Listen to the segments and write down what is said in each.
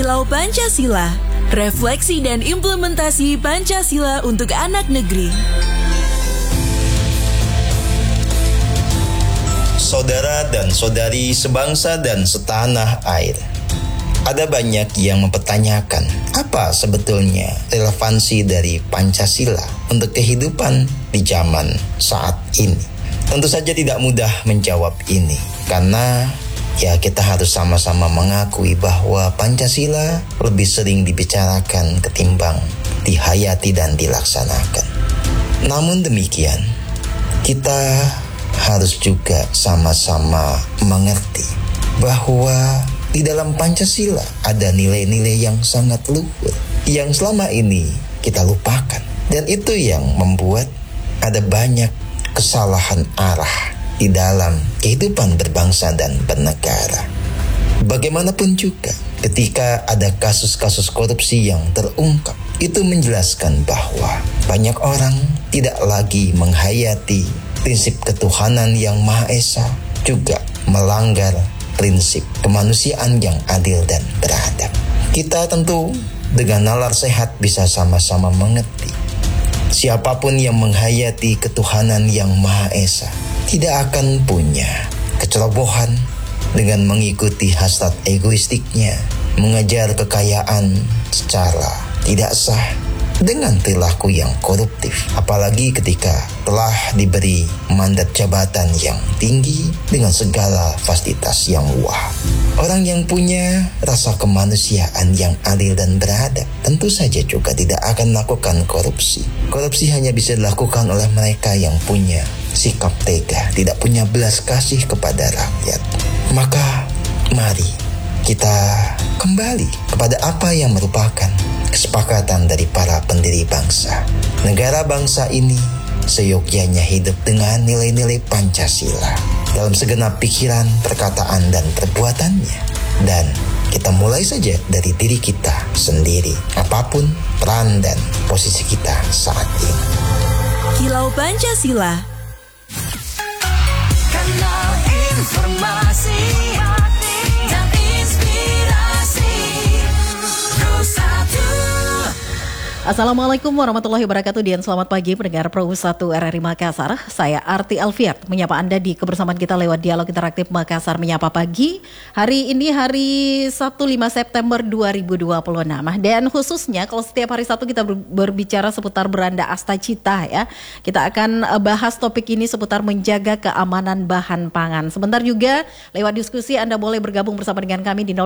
Kilau Pancasila, refleksi dan implementasi Pancasila untuk anak negeri. Saudara dan saudari sebangsa dan setanah air, ada banyak yang mempertanyakan apa sebetulnya relevansi dari Pancasila untuk kehidupan di zaman saat ini. Tentu saja tidak mudah menjawab ini, karena kita harus sama-sama mengakui bahwa Pancasila lebih sering dibicarakan ketimbang dihayati dan dilaksanakan. Namun demikian, kita harus juga sama-sama mengerti bahwa di dalam Pancasila ada nilai-nilai yang sangat luhur yang selama ini kita lupakan. Dan itu yang membuat ada banyak kesalahan arah di dalam kehidupan berbangsa dan bernegara. Bagaimanapun juga, ketika ada kasus-kasus korupsi yang terungkap, itu menjelaskan bahwa banyak orang tidak lagi menghayati prinsip ketuhanan yang Maha Esa, juga melanggar prinsip kemanusiaan yang adil dan beradab. Kita tentu dengan nalar sehat bisa sama-sama mengerti, siapapun yang menghayati ketuhanan yang Maha Esa tidak akan punya kecerobohan dengan mengikuti hasrat egoistiknya, mengejar kekayaan secara tidak sah, dengan perilaku yang koruptif, apalagi ketika telah diberi mandat jabatan yang tinggi dengan segala fasilitas yang wah. Orang yang punya rasa kemanusiaan yang adil dan beradab tentu saja juga tidak akan melakukan korupsi. Korupsi hanya bisa dilakukan oleh mereka yang punya sikap tega, tidak punya belas kasih kepada rakyat. Maka mari kita kembali kepada apa yang merupakan kesepakatan dari para pendiri bangsa. Negara bangsa ini seyogyanya hidup dengan nilai-nilai Pancasila dalam segenap pikiran, perkataan, dan perbuatannya. Dan kita mulai saja dari diri kita sendiri, apapun peran dan posisi kita saat ini. Kilau Pancasila, kanal informasi dan inspirasi. Assalamualaikum warahmatullahi wabarakatuh dan selamat pagi pendengar Pro 1 RRI Makassar. Saya Arti Alfiat menyapa Anda di kebersamaan kita lewat dialog interaktif Makassar Menyapa Pagi. Hari ini hari Sabtu 5 September 2026. Dan khususnya kalau setiap hari Sabtu kita berbicara seputar beranda asta cita ya. Kita akan bahas topik ini seputar menjaga keamanan bahan pangan. Sebentar juga lewat diskusi Anda boleh bergabung bersama dengan kami di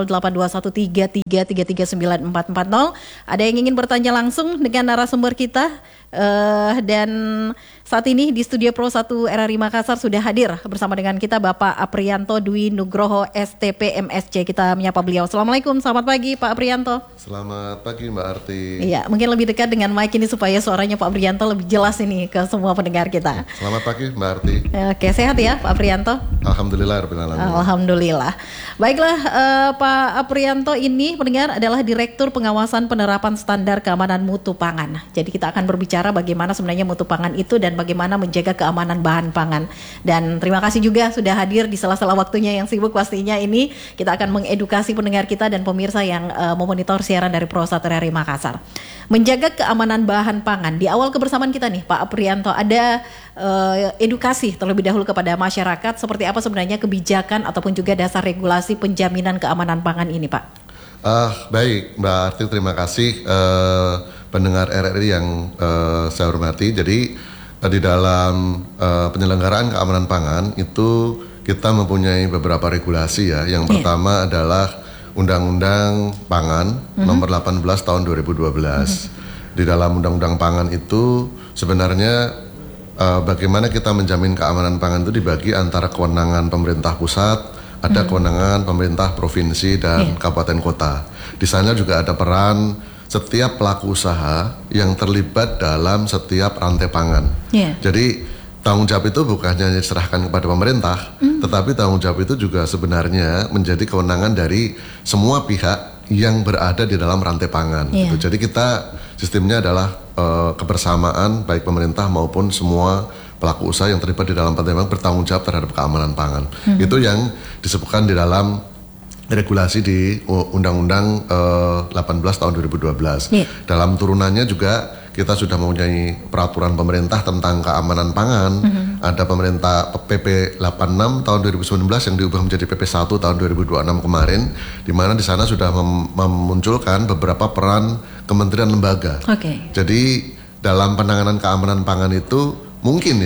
082133339440. Ada yang ingin bertanya langsung dengan narasumber kita dan saat ini di studio Pro 1 RRI Makassar sudah hadir bersama dengan kita Bapak Aprianto Dwi Nugroho STP MSc. Kita menyapa beliau. Assalamualaikum, selamat pagi Pak Aprianto. Selamat pagi Mbak Arti. Iya, mungkin lebih dekat dengan mic ini supaya suaranya Pak Aprianto lebih jelas ini ke semua pendengar kita. Selamat pagi Mbak Arti. Oke, sehat ya Pak Aprianto? Alhamdulillah. Alhamdulillah. Baiklah Pak Aprianto ini pendengar adalah Direktur Pengawasan Penerapan Standar Keamanan Mutu Pangan. Jadi kita akan berbicara bagaimana sebenarnya mutu pangan itu dan bagaimana menjaga keamanan bahan pangan. Dan terima kasih juga sudah hadir di sela-sela waktunya yang sibuk pastinya ini. Kita akan mengedukasi pendengar kita dan pemirsa yang memonitor siaran dari Pro 1 RRI Makassar. Menjaga keamanan bahan pangan. Di awal kebersamaan kita nih Pak Aprianto, ada edukasi terlebih dahulu kepada masyarakat seperti apa sebenarnya kebijakan ataupun juga dasar regulasi penjaminan keamanan pangan ini Pak. Baik Mbak Arti, terima kasih pendengar RRI yang saya hormati. Jadi di dalam penyelenggaraan keamanan pangan itu kita mempunyai beberapa regulasi ya. Yang pertama adalah Undang-Undang Pangan nomor 18 tahun 2012. Di dalam Undang-Undang Pangan itu sebenarnya bagaimana kita menjamin keamanan pangan itu dibagi antara kewenangan pemerintah pusat, ada kewenangan pemerintah provinsi dan kabupaten kota. Di sana juga ada peran setiap pelaku usaha yang terlibat dalam setiap rantai pangan. Jadi tanggung jawab itu bukan hanya diserahkan kepada pemerintah, tetapi tanggung jawab itu juga sebenarnya menjadi kewenangan dari semua pihak yang berada di dalam rantai pangan. Gitu. Jadi kita sistemnya adalah kebersamaan baik pemerintah maupun semua pelaku usaha yang terlibat di dalam rantai pangan bertanggung jawab terhadap keamanan pangan. Itu yang disebutkan di dalam regulasi di Undang-Undang 18 tahun 2012. Iya. Dalam turunannya juga kita sudah mempunyai peraturan pemerintah tentang keamanan pangan. Ada pemerintah PP 86 tahun 2019 yang diubah menjadi PP 1 tahun 2026 kemarin, di mana di sana sudah memunculkan beberapa peran kementerian lembaga. Oke. Jadi dalam penanganan keamanan pangan itu mungkin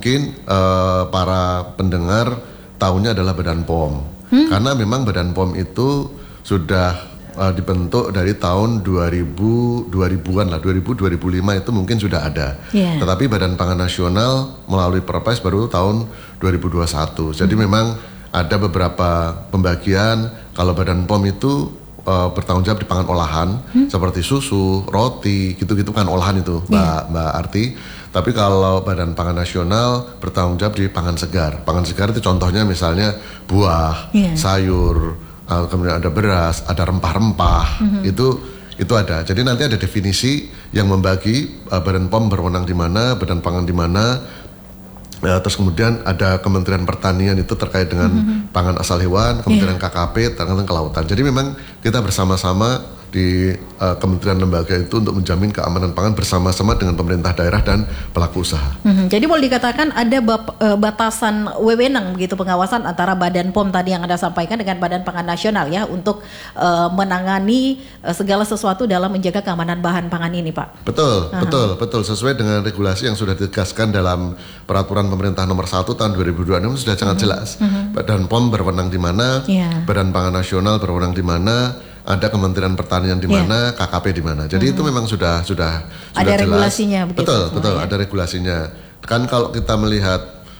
para pendengar tahunya adalah Badan POM. Karena memang Badan POM itu sudah dibentuk dari tahun 2000-an lah, 2005 itu mungkin sudah ada. Yeah. Tetapi Badan Pangan Nasional melalui Perpres baru tahun 2021. Jadi memang ada beberapa pembagian. Kalau Badan POM itu bertanggung jawab di pangan olahan seperti susu, roti, gitu-gitu kan olahan itu, Mbak Arti. Tapi kalau Badan Pangan Nasional bertanggung jawab di pangan segar. Pangan segar itu contohnya misalnya buah, sayur, kemudian ada beras, ada rempah-rempah, itu ada. Jadi nanti ada definisi yang membagi Badan POM berwenang di mana, Badan Pangan di mana. Terus kemudian ada Kementerian Pertanian itu terkait dengan pangan asal hewan, Kementerian KKP terkait dengan kelautan. Jadi memang kita bersama-sama di kementerian lembaga itu untuk menjamin keamanan pangan bersama-sama dengan pemerintah daerah dan pelaku usaha. Jadi boleh dikatakan ada batasan wewenang begitu pengawasan antara Badan POM tadi yang Anda sampaikan dengan Badan Pangan Nasional ya untuk menangani segala sesuatu dalam menjaga keamanan bahan pangan ini, Pak. Betul sesuai dengan regulasi yang sudah ditegaskan dalam peraturan pemerintah nomor 1 tahun 2026 sudah sangat jelas. Badan POM berwenang di mana, Badan Pangan Nasional berwenang di mana, ada Kementerian Pertanian di mana, KKP di mana. Jadi itu memang sudah ada jelas. Regulasinya begitu. Betul, ada regulasinya. Kan kalau kita melihat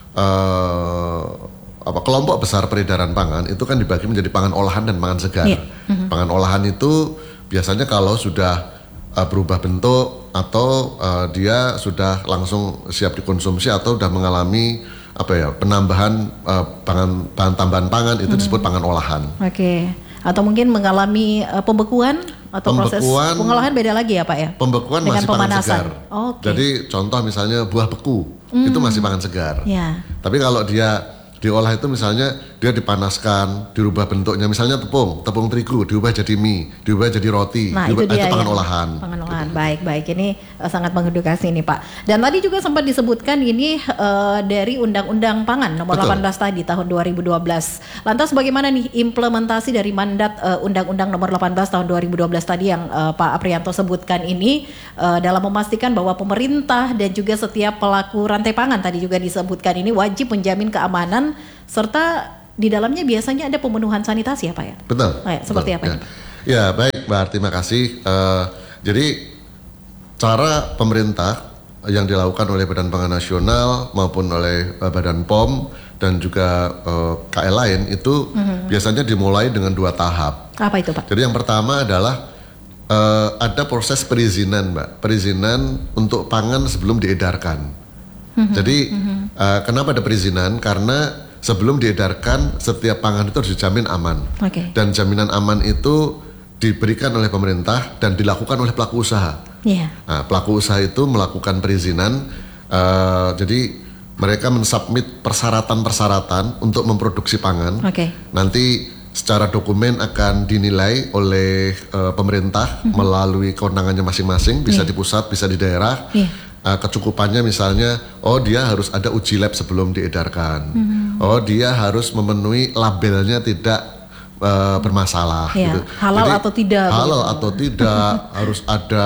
kelompok besar peredaran pangan itu kan dibagi menjadi pangan olahan dan pangan segar. Pangan olahan itu biasanya kalau sudah berubah bentuk atau dia sudah langsung siap dikonsumsi atau sudah mengalami penambahan bahan tambahan pangan itu disebut pangan olahan. Oke. Atau mungkin mengalami pembekuan atau proses pengolahan beda lagi ya Pak ya? Pembekuan dengan masih pangan segar. Okay. Jadi contoh misalnya buah beku itu masih pangan segar. Tapi kalau dia diolah itu misalnya dia dipanaskan, dirubah bentuknya, misalnya tepung terigu diubah jadi mie, diubah jadi roti, nah, itu pangan olahan. Pangan olahan, baik. Ini sangat mengedukasi ini Pak. Dan tadi juga sempat disebutkan ini dari Undang-Undang Pangan nomor 18 tadi tahun 2012. Lantas bagaimana nih implementasi dari mandat Undang-Undang nomor 18 tahun 2012 tadi yang Pak Aprianto sebutkan ini dalam memastikan bahwa pemerintah dan juga setiap pelaku rantai pangan tadi juga disebutkan ini wajib menjamin keamanan serta di dalamnya biasanya ada pemenuhan sanitasi ya Pak ya? Betul. Seperti apa? Ya baik Mbak Arti, terima kasih. Jadi cara pemerintah yang dilakukan oleh Badan Pangan Nasional maupun oleh Badan POM dan juga KL lain itu biasanya dimulai dengan 2 tahap. Apa itu Pak? Jadi yang pertama adalah ada proses perizinan Mbak, perizinan untuk pangan sebelum diedarkan. Jadi kenapa ada perizinan? Karena sebelum diedarkan setiap pangan itu harus dijamin aman. Dan jaminan aman itu diberikan oleh pemerintah dan dilakukan oleh pelaku usaha. Nah, pelaku usaha itu melakukan perizinan, jadi mereka mensubmit persyaratan-persyaratan untuk memproduksi pangan. Nanti secara dokumen akan dinilai oleh pemerintah melalui kewenangannya masing-masing, bisa di pusat, bisa di daerah. Kecukupannya misalnya, dia harus ada uji lab sebelum diedarkan. Dia harus memenuhi labelnya tidak bermasalah. Gitu. Halal jadi, atau tidak? Halal atau tidak, harus ada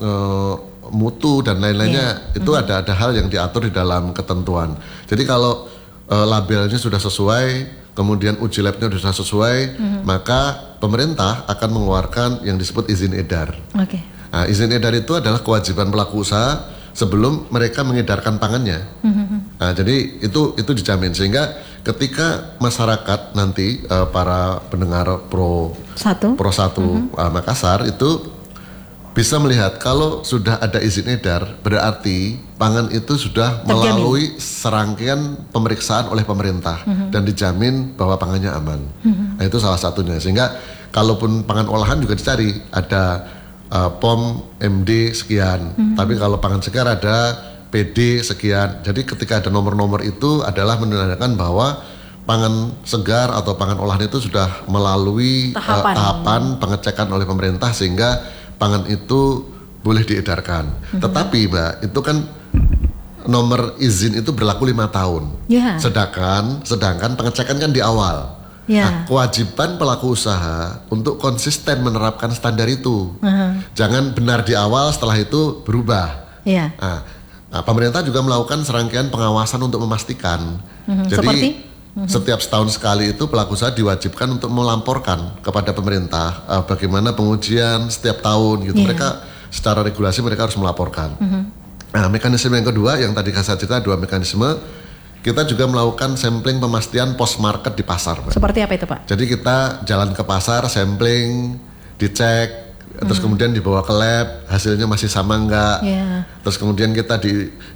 mutu dan lain-lainnya. Itu ada hal yang diatur di dalam ketentuan. Jadi kalau labelnya sudah sesuai, kemudian uji labnya sudah sesuai, maka pemerintah akan mengeluarkan yang disebut izin edar. Nah, izin edar itu adalah kewajiban pelaku usaha sebelum mereka mengedarkan pangannya. Nah, jadi itu dijamin sehingga ketika masyarakat nanti para pendengar Pro 1 Makassar itu bisa melihat kalau sudah ada izin edar berarti pangan itu sudah melalui serangkaian pemeriksaan oleh pemerintah dan dijamin bahwa pangannya aman. Nah, itu salah satunya sehingga kalaupun pangan olahan juga dicari ada POM MD sekian, tapi kalau pangan segar ada PD sekian. Jadi ketika ada nomor-nomor itu adalah menandakan bahwa pangan segar atau pangan olahan itu sudah melalui tahapan pengecekan oleh pemerintah sehingga pangan itu boleh diedarkan. Tetapi Mbak, itu kan nomor izin itu berlaku 5 tahun. Sedangkan pengecekan kan di awal. Nah, kewajiban pelaku usaha untuk konsisten menerapkan standar itu. Jangan benar di awal, setelah itu berubah. Nah, pemerintah juga melakukan serangkaian pengawasan untuk memastikan. Jadi seperti? Setiap setahun sekali itu pelaku usaha diwajibkan untuk melamporkan kepada pemerintah bagaimana pengujian setiap tahun gitu. Mereka secara regulasi mereka harus melaporkan. Nah, mekanisme yang kedua yang tadi saya cerita 2 mekanisme. Kita juga melakukan sampling pemastian post market di pasar, Pak. Seperti apa itu, Pak? Jadi kita jalan ke pasar, sampling, dicek, terus kemudian dibawa ke lab, hasilnya masih sama enggak? Terus kemudian kita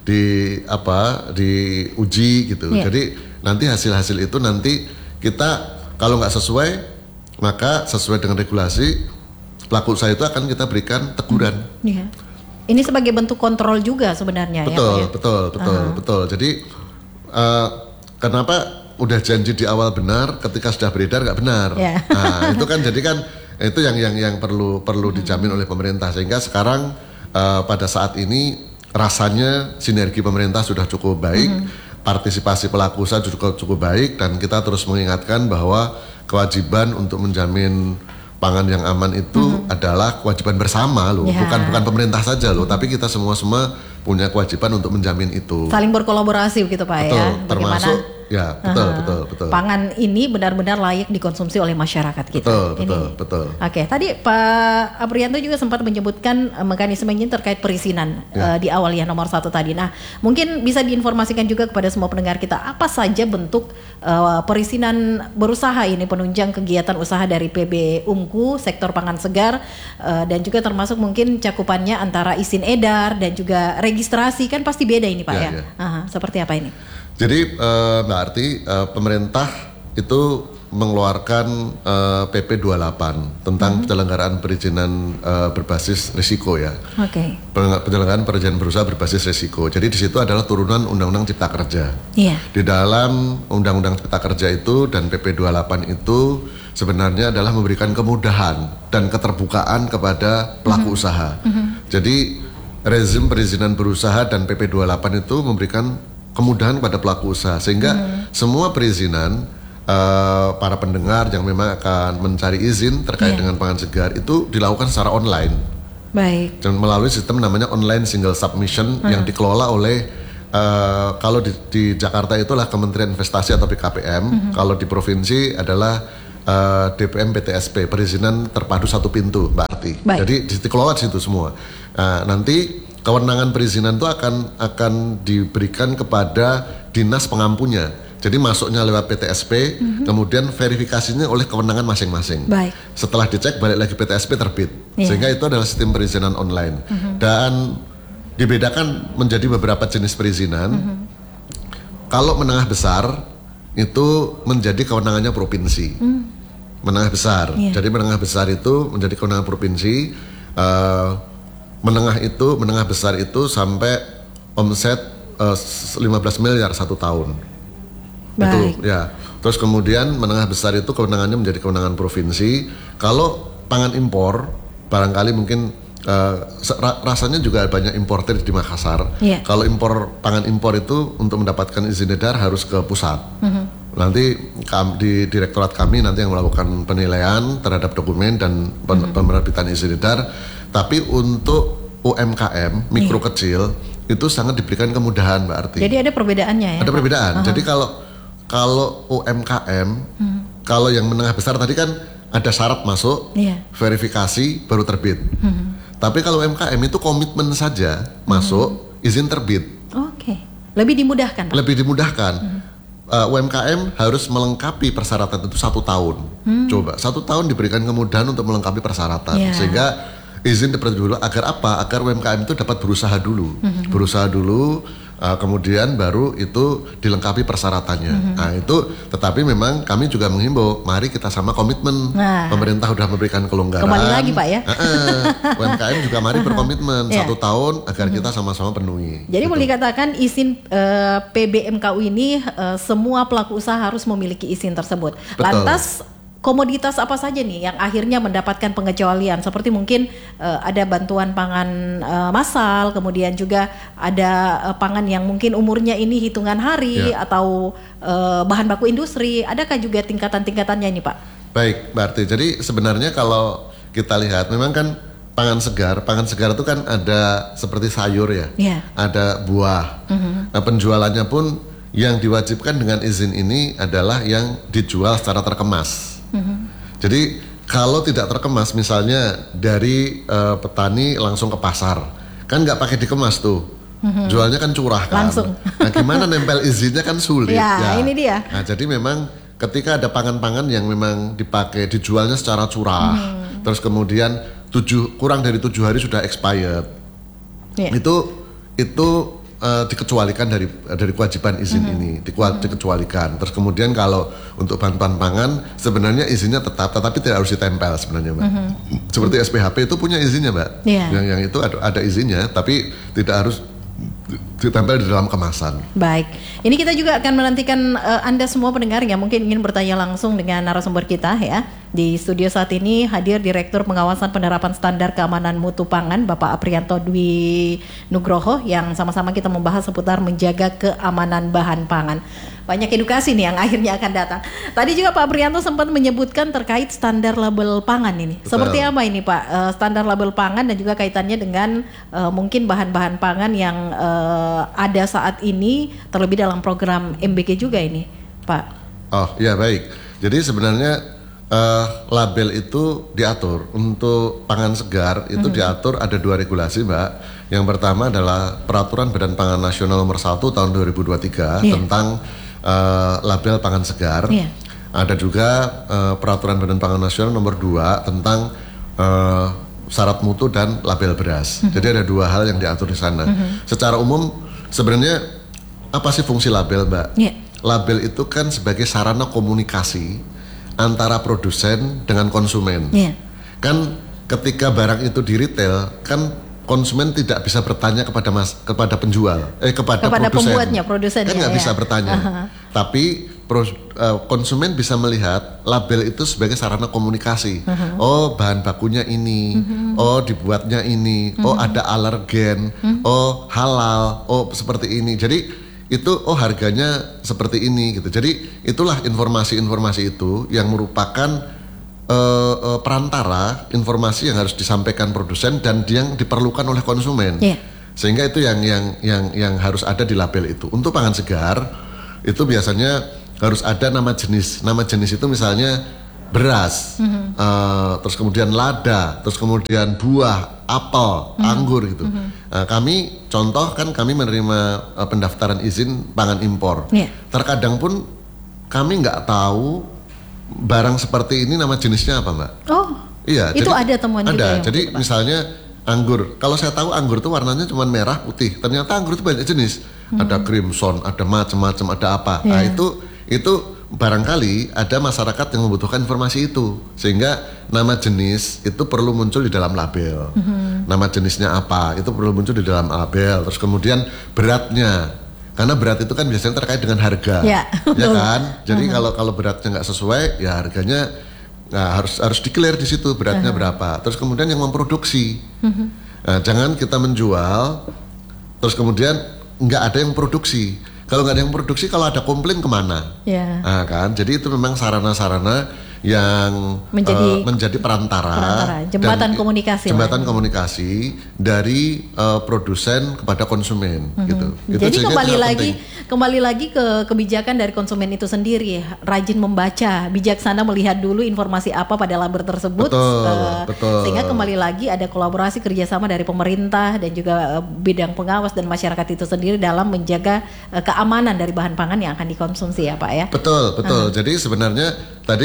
diuji gitu. Jadi nanti hasil-hasil itu nanti kita kalau nggak sesuai, maka sesuai dengan regulasi pelaku usaha itu akan kita berikan teguran. Ini sebagai bentuk kontrol juga sebenarnya. Betul. Jadi kenapa udah janji di awal benar, ketika sudah beredar nggak benar? Nah, itu kan jadi kan itu yang perlu dijamin oleh pemerintah, sehingga sekarang pada saat ini rasanya sinergi pemerintah sudah cukup baik, partisipasi pelaku usaha cukup baik, dan kita terus mengingatkan bahwa kewajiban untuk menjamin pangan yang aman itu adalah kewajiban bersama loh, bukan pemerintah saja loh, tapi kita semua punya kewajiban untuk menjamin itu. Saling berkolaborasi begitu Pak. Betul, ya. Termasuk betul. Pangan ini benar-benar layak dikonsumsi oleh masyarakat kita. Betul. Oke, tadi Pak Aprianto juga sempat menyebutkan mekanisme ini terkait perizinan di awal ya, nomor 1 tadi. Nah, mungkin bisa diinformasikan juga kepada semua pendengar kita apa saja bentuk perizinan berusaha ini, penunjang kegiatan usaha dari PB Umku sektor pangan segar, dan juga termasuk mungkin cakupannya antara izin edar dan juga registrasi, kan pasti beda ini Pak ya. Seperti apa ini? Jadi Mbak Arti, pemerintah itu mengeluarkan PP 28 tentang penyelenggaraan perizinan berbasis risiko ya. Penyelenggaraan perizinan berusaha berbasis risiko. Jadi di situ adalah turunan Undang-Undang Cipta Kerja. Di dalam Undang-Undang Cipta Kerja itu dan PP 28 itu sebenarnya adalah memberikan kemudahan dan keterbukaan kepada pelaku usaha. Jadi rezim perizinan berusaha dan PP 28 itu memberikan kemudahan pada pelaku usaha, sehingga semua perizinan para pendengar yang memang akan mencari izin terkait dengan pangan segar itu dilakukan secara online. Dan melalui sistem namanya online single submission yang dikelola oleh kalau di Jakarta itulah Kementerian Investasi atau BKPM, kalau di provinsi adalah DPM PTSP, perizinan terpadu satu pintu, Mbak Arti. Jadi dikelola di situ semua. Nanti kewenangan perizinan itu akan diberikan kepada dinas pengampunya. Jadi masuknya lewat PTSP, kemudian verifikasinya oleh kewenangan masing-masing. Setelah dicek balik lagi PTSP terbit. Sehingga itu adalah sistem perizinan online. Dan dibedakan menjadi beberapa jenis perizinan. Kalau menengah besar itu menjadi kewenangannya provinsi. Menengah besar. Jadi menengah besar itu menjadi kewenangan provinsi. Menengah besar itu sampai omset 15 miliar 1 tahun. Itu ya. Terus kemudian menengah besar itu kewenangannya menjadi kewenangan provinsi. Kalau pangan impor barangkali mungkin rasanya juga banyak importer di Makassar. Kalau pangan impor itu untuk mendapatkan izin edar harus ke pusat. Nanti di direktorat kami nanti yang melakukan penilaian terhadap dokumen dan penerbitan izin edar. Tapi untuk UMKM mikro kecil itu sangat diberikan kemudahan, Mbak Arti. Jadi ada perbedaannya ya? Ada perbedaan. Jadi kalau UMKM, kalau yang menengah besar tadi kan ada syarat masuk, verifikasi baru terbit. Tapi kalau UMKM itu komitmen saja masuk, izin terbit. Lebih dimudahkan, Pak? Lebih dimudahkan. UMKM harus melengkapi persyaratan itu 1 tahun. Coba 1 tahun diberikan kemudahan untuk melengkapi persyaratan, sehingga izin diperlukan dulu agar apa? Agar UMKM itu dapat berusaha dulu. Berusaha dulu, kemudian baru itu dilengkapi persyaratannya. Nah itu, tetapi memang kami juga menghimbau, mari kita sama komitmen. Pemerintah sudah memberikan kelonggaran. Kembali lagi Pak ya. UMKM juga mari berkomitmen 1 tahun agar kita sama-sama penuhi. Jadi boleh dikatakan izin PBMKU ini semua pelaku usaha harus memiliki izin tersebut. Betul. Lantas komoditas apa saja nih yang akhirnya mendapatkan pengecualian? Seperti mungkin ada bantuan pangan massal, kemudian juga ada pangan yang mungkin umurnya ini hitungan hari atau bahan baku industri. Adakah juga tingkatan-tingkatannya ini Pak? Baik, berarti jadi sebenarnya kalau kita lihat memang kan pangan segar itu kan ada seperti sayur ya, ada buah. Nah penjualannya pun yang diwajibkan dengan izin ini adalah yang dijual secara terkemas. Jadi kalau tidak terkemas, misalnya dari petani langsung ke pasar, kan nggak pakai dikemas tuh, jualnya kan curah kan. Langsung. Nah gimana nempel izinnya kan sulit. Ya, ini dia. Nah jadi memang ketika ada pangan-pangan yang memang dijualnya secara curah, terus kemudian kurang dari 7 hari sudah expired, itu dikecualikan dari kewajiban izin ini, dikecualikan. Terus kemudian kalau untuk bantuan pangan sebenarnya izinnya tetap, tetapi tidak harus ditempel sebenarnya, Mbak. Seperti SPHP itu punya izinnya, Mbak. Yang itu ada izinnya, tapi tidak harus ditempel di dalam kemasan. Baik, ini kita juga akan menantikan Anda semua pendengar yang mungkin ingin bertanya langsung dengan narasumber kita ya. Di studio saat ini hadir Direktur Pengawasan Penerapan Standar Keamanan Mutu Pangan Bapak Aprianto Dwi Nugroho, yang sama-sama kita membahas seputar menjaga keamanan bahan pangan. Banyak edukasi nih yang akhirnya akan datang. Tadi juga Pak Aprianto sempat menyebutkan terkait standar label pangan ini. Betul. Seperti apa ini Pak standar label pangan dan juga kaitannya dengan mungkin bahan-bahan pangan yang ada saat ini, terlebih dalam program MBK juga ini Pak. Oh ya baik, jadi sebenarnya label itu diatur untuk pangan segar itu diatur ada 2 regulasi Mbak. Yang pertama adalah Peraturan Badan Pangan Nasional Nomor 1 Tahun 2023 tentang label pangan segar. Ada juga Peraturan Badan Pangan Nasional Nomor 2 tentang syarat mutu dan label beras. Jadi ada 2 hal yang diatur di sana. Secara umum sebenarnya apa sih fungsi label Mbak? Label itu kan sebagai sarana komunikasi antara produsen dengan konsumen. Kan ketika barang itu di retail, kan konsumen tidak bisa bertanya kepada penjual, kepada produsen kan nggak bisa bertanya. Tapi konsumen bisa melihat label itu sebagai sarana komunikasi. Oh bahan bakunya ini, oh dibuatnya ini, oh ada alergen, oh halal, oh seperti ini. Jadi itu harganya seperti ini gitu. Jadi itulah informasi-informasi itu yang merupakan perantara informasi yang harus disampaikan produsen dan yang diperlukan oleh konsumen. Sehingga itu yang harus ada di label itu. Untuk pangan segar itu biasanya harus ada nama jenis. Nama jenis itu misalnya beras, terus kemudian lada, terus kemudian buah, apel, anggur gitu. Kami menerima pendaftaran izin pangan impor. Terkadang pun kami nggak tahu barang seperti ini nama jenisnya apa Mbak. Iya. Itu ada temuan juga. Ada. Jadi misalnya anggur. Kalau saya tahu anggur itu warnanya cuma merah putih. Ternyata anggur itu banyak jenis. Ada crimson, ada macam-macam, ada apa. Nah itu barangkali ada masyarakat yang membutuhkan informasi itu, sehingga nama jenis itu perlu muncul di dalam label. Nama jenisnya apa itu perlu muncul di dalam label. Terus kemudian beratnya, karena berat itu kan biasanya terkait dengan harga, ya kan. Jadi kalau beratnya nggak sesuai, ya harganya harus declare di situ beratnya berapa. Terus kemudian yang memproduksi, jangan kita menjual terus kemudian nggak ada yang produksi. Kalau nggak ada yang produksi, kalau ada komplain kemana? Nah, kan, jadi itu memang sarana-sarana yang menjadi perantara jembatan komunikasi dari produsen kepada konsumen, gitu. Jadi kembali lagi ke kebijakan dari konsumen itu sendiri, rajin membaca, bijaksana melihat dulu informasi apa pada label tersebut, betul. Sehingga kembali lagi ada kolaborasi kerjasama dari pemerintah dan juga bidang pengawas dan masyarakat itu sendiri dalam menjaga keamanan dari bahan pangan yang akan dikonsumsi ya Pak ya. Betul. Jadi sebenarnya tadi kami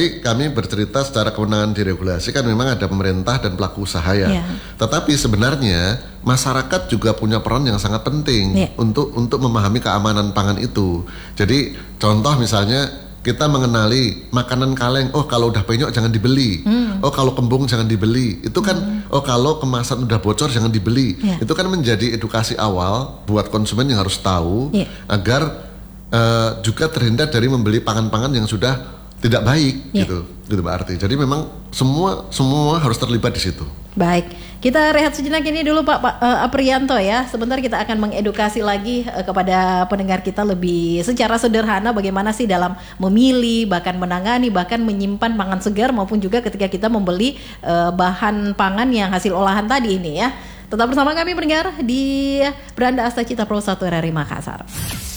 kami bercerita secara kewenangan diregulasi kan memang ada pemerintah dan pelaku usaha ya. Iya. Tetapi sebenarnya masyarakat juga punya peran yang sangat penting Iya. untuk memahami keamanan pangan itu. Jadi contoh misalnya kita mengenali makanan kaleng, oh kalau udah penyok jangan dibeli, oh kalau kembung jangan dibeli, itu kan, oh kalau kemasan udah bocor jangan dibeli, Iya. itu kan menjadi edukasi awal buat konsumen yang harus tahu Iya. agar juga terhindar dari membeli pangan-pangan yang sudah tidak baik Iya. gitu Mbak Arti. Jadi memang semua harus terlibat di situ. Baik, kita rehat sejenak ini dulu Pak Aprianto ya. Sebentar kita akan mengedukasi lagi kepada pendengar kita lebih secara sederhana bagaimana sih dalam memilih, bahkan menangani, bahkan menyimpan pangan segar maupun juga ketika kita membeli bahan pangan yang hasil olahan tadi ini ya. Tetap bersama kami pendengar di Beranda Asta Cita Pro 1 RRI Makassar.